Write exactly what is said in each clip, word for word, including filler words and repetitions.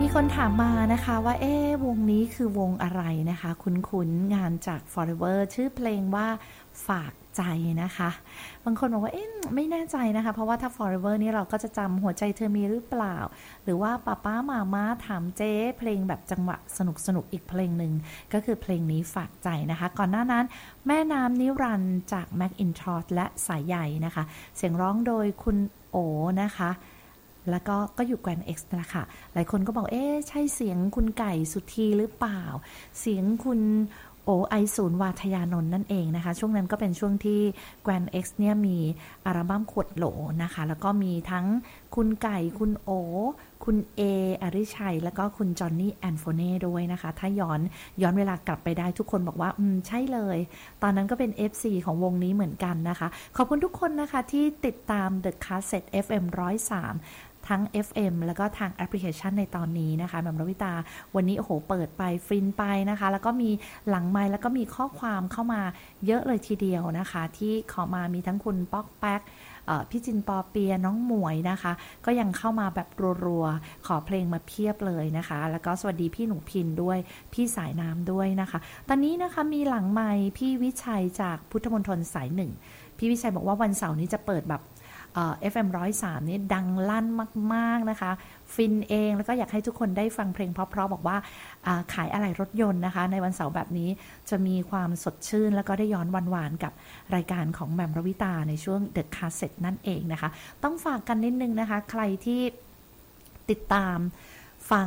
คนถามมานะคะว่าเอ๊ะวงนี้คือวงอะไรนะคะคุ้นๆงานจาก Forever ชื่อเพลงว่าฝากใจนะคะบางคนบอกว่าเอ๊ะไม่แน่ใจนะคะเพราะว่าถ้า Forever นี่เราก็จะจำหัวใจเธอมีหรือเปล่าหรือว่าป้าป้ามาม่าถามเจ๊เพลงแบบจังหวะสนุกๆอีกเพลงหนึ่งก็คือเพลงนี้ฝากใจนะคะก่อนหน้านั้นแม่น้ำนิรันดร์จาก Macintosh และสายใยนะคะเสียงร้องโดยคุณโอนะคะแล้วก็ก็อยู่แกรนด์ X นั่นแหละค่ะหลายคนก็บอกเอ๊ะใช่เสียงคุณไก่สุธีหรือเปล่าเสียงคุณโอไอศูนย์วาทยานนท์นั่นเองนะคะช่วงนั้นก็เป็นช่วงที่แกรนด์ X เนี่ยมีอัลบั้มขวดโหลนะคะแล้วก็มีทั้งคุณไก่คุณโอคุณเออริชัยแล้วก็คุณจอห์นนี่แอนโฟเน่ด้วยนะคะถ้าย้อนย้อนเวลากลับไปได้ทุกคนบอกว่าอืมใช่เลยตอนนั้นก็เป็น เอฟ ซี ของวงนี้เหมือนกันนะคะขอบคุณทุกคนนะคะที่ติดตาม The Cassette เอฟ เอ็ม หนึ่งศูนย์สามทั้ง เอฟ เอ็ม แล้วก็ทางแอปพลิเคชันในตอนนี้นะคะแหม่มรวิตาวันนี้โอ้โหเปิดไปฟินไปนะคะแล้วก็มีหลังไมค์แล้วก็มีข้อความเข้ามาเยอะเลยทีเดียวนะคะที่ขอมามีทั้งคุณป๊อกแป๊กพี่จินปอเปียน้องหมวยนะคะก็ยังเข้ามาแบบรัวๆขอเพลงมาเพียบเลยนะคะแล้วก็สวัสดีพี่หนูพินด้วยพี่สายน้ำด้วยนะคะตอนนี้นะคะมีหลังไมค์พี่วิชัยจากพุทธมณฑลสายหนึ่งพี่วิชัยบอกว่าวันเสาร์นี้จะเปิดแบบเอ่อ เอฟ เอ็ม หนึ่งศูนย์สาม นี่ดังลั่นมากๆนะคะฟินเองแล้วก็อยากให้ทุกคนได้ฟังเพลงเพราะๆบอกว่าขายอะไหล่รถยนต์นะคะในวันเสาร์แบบนี้จะมีความสดชื่นแล้วก็ได้ย้อนหวานๆกับรายการของแหม่มรวิตาในช่วง The Cassette นั่นเองนะคะต้องฝากกันนิดนึงนะคะใครที่ติดตามฟัง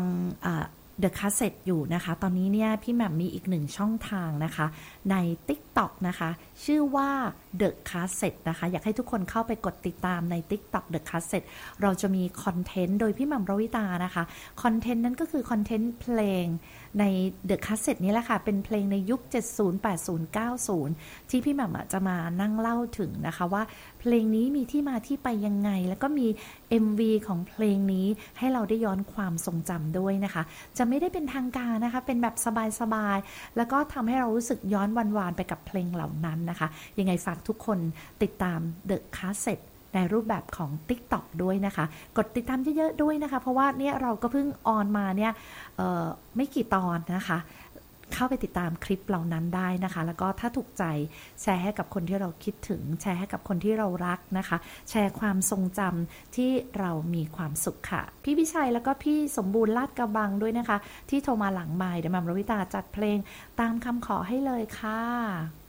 The Cassette อยู่นะคะตอนนี้เนี่ยพี่แหม่มมีอีกหนึ่งช่องทางนะคะใน TikTok นะคะชื่อว่า The Cassette นะคะอยากให้ทุกคนเข้าไปกดติดตามใน TikTok The Cassette เราจะมีคอนเทนต์โดยพี่แหม่มรวิตานะคะคอนเทนต์นั้นก็คือคอนเทนต์เพลงใน The Cassette นี้แหละค่ะเป็นเพลงในยุคเจ็ดสิบ แปดสิบ เก้าสิบที่พี่แหม่มจะมานั่งเล่าถึงนะคะว่าเพลงนี้มีที่มาที่ไปยังไงแล้วก็มี เอ็ม วี ของเพลงนี้ให้เราได้ย้อนความทรงจำด้วยนะคะจะไม่ได้เป็นทางการนะคะเป็นแบบสบายๆแล้วก็ทำให้เรารู้สึกย้อนวานๆไปกับเพลงเหล่านั้นนะคะยังไงฝากทุกคนติดตาม The Cassette ในรูปแบบของ TikTok ด้วยนะคะกดติดตามเยอะๆด้วยนะคะเพราะว่าเนี่ยเราก็เพิ่งออนมาเนี่ยไม่กี่ตอนนะคะเข้าไปติดตามคลิปเหล่านั้นได้นะคะแล้วก็ถ้าถูกใจแชร์ให้กับคนที่เราคิดถึงแชร์ให้กับคนที่เรารักนะคะแชร์ความทรงจำที่เรามีความสุขค่ะพี่วิชัยแล้วก็พี่สมบูรณ์ลาดกระบังด้วยนะคะที่โทรมาหลังไมค์เดี๋ยวแหม่มรวิตาจัดเพลงตามคำขอให้เลยค่ะ